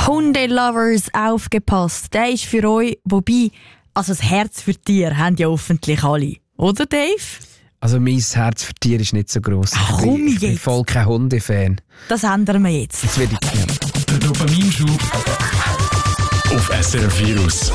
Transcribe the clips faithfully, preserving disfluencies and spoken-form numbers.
Hundelovers, aufgepasst. Der ist für euch, wobei, also das Herz für Tiere haben ja hoffentlich alle. Oder, Dave? Also mein Herz für Tiere ist nicht so gross. Ach, ich, komm bin, ich bin jetzt. voll kein Hundefan. Das ändern wir jetzt. Jetzt werde ich ja. Der Dopaminschub auf S R F Virus.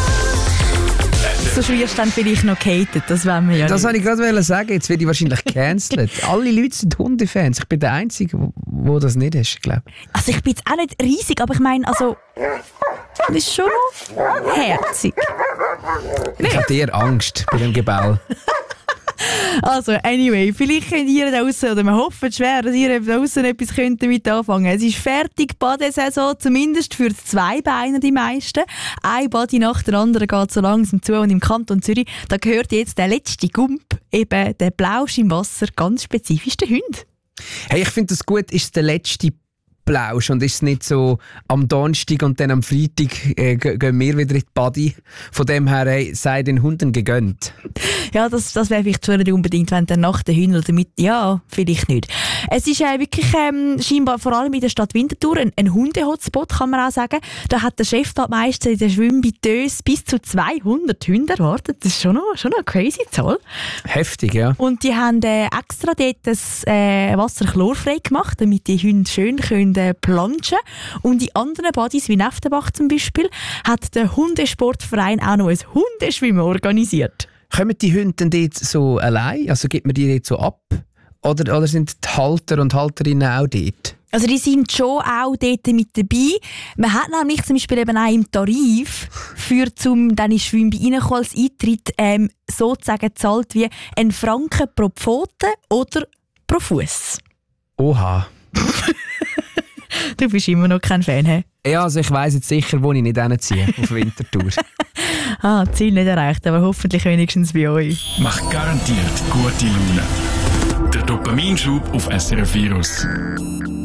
So wirst du dann vielleicht noch gehatet, das wollen wir ja Das nicht. wollte ich gerade sagen. Jetzt werde ich wahrscheinlich gecancelt. Alle Leute sind Hundefans. Ich bin der Einzige, wo, wo das nicht ist, glaube ich. Also ich bin jetzt auch nicht riesig, aber ich meine, also das ist schon noch herzig. Ich habe eher Angst bei dem Gebell. Also, anyway, vielleicht könnt ihr da draussen, oder wir hoffen schwer, dass ihr da draussen etwas könnt damit anfangen. Es ist fertig, Badesaison, zumindest für die Zweibeiner die meisten. Ein Badi nach der anderen geht so langsam zu und im Kanton Zürich, da gehört jetzt der letzte Gump, eben der Plausch im Wasser, ganz spezifisch der Hund. Hey, ich finde das gut, ist der letzte Plausch und ist es nicht so am Donnerstag und dann am Freitag äh, gehen wir wieder in die Body. Von dem her, hey, sei den Hunden gegönnt. Ja, das, das wäre vielleicht schon nicht unbedingt, wenn der nach der Hühner oder mit, ja, vielleicht nicht. Es ist äh, wirklich ähm, scheinbar vor allem in der Stadt Winterthur ein, ein Hunde-Hotspot, kann man auch sagen. Da hat der Chefstadtmeister in der Schwimmbiteuse bis zu zweihundert Hunde erwartet. Das ist schon noch, schon noch eine crazy Zahl. Heftig, ja. Und die haben äh, extra dort das äh, Wasser chlorfrei gemacht, damit die Hunde schön können, äh, planschen. Und in anderen Badis, wie Neftenbach zum Beispiel, hat der Hundesportverein auch noch ein Hundeschwimmen organisiert. Kommen die Hunde denn dort so allein? Also gibt man die dort so ab? Oder, oder sind die Halter und Halterinnen auch dort? Also die sind schon auch dort mit dabei. Man hat nämlich zum Beispiel eben auch im Tarif für zum dann in Schwimmbad reinkommen als Eintritt ähm, sozusagen gezahlt wie ein Franken pro Pfote oder pro Fuß. Oha. Du bist immer noch kein Fan, hä? Ja, also ich weiss jetzt sicher, wo ich nicht hinziehe, auf Winterthur. Ah, Ziel nicht erreicht, aber hoffentlich wenigstens bei euch. Macht garantiert gute Laune. Der Dopaminschub auf S R F Virus.